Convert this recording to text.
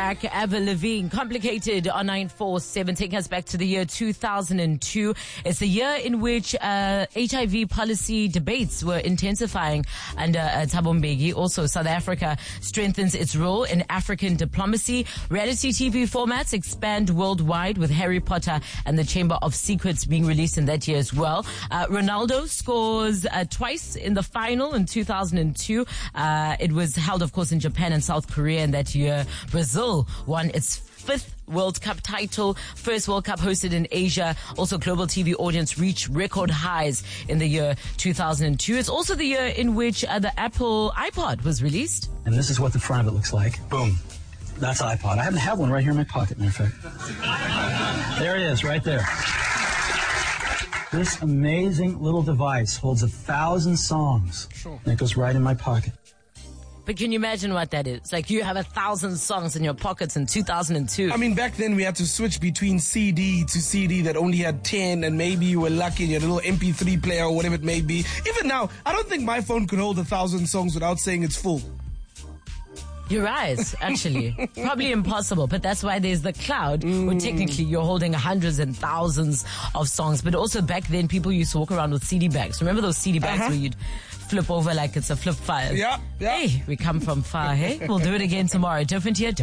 track, Avril Lavigne, Complicated on 947, taking us back to the year 2002. It's the year in which HIV policy debates were intensifying under Thabo Mbeki. Also, South Africa strengthens its role in African diplomacy. Reality TV formats expand worldwide, with Harry Potter and the Chamber of Secrets being released in that year as well. Ronaldo scores twice in the final in 2002. It was held, of course, in Japan and South Korea in that year. Brazil won its 5th World Cup title, first World Cup hosted in Asia. Also, global TV audience reached record highs in the year 2002. It's also the year in which the Apple iPod was released. And this is what the front of it looks like. Boom. That's iPod. I happen to have one right here in my pocket, matter of fact. There it is, right there. This amazing little device holds 1,000 songs. Sure. And it goes right in my pocket. But can you imagine what that is? Like, you have 1,000 songs in your pockets in 2002. I mean, back then we had to switch between CD to CD that only had 10, and maybe you were lucky and you had a little MP3 player or whatever it may be. Even now, I don't think my phone could hold 1,000 songs without saying it's full. You're right, actually. Probably impossible, but that's why there's the cloud, where technically you're holding hundreds and thousands of songs. But also back then, people used to walk around with CD bags. Remember those CD bags where you'd flip over like it's a flip file? Yeah. Hey, we come from far, hey? We'll do it again tomorrow. Different year, different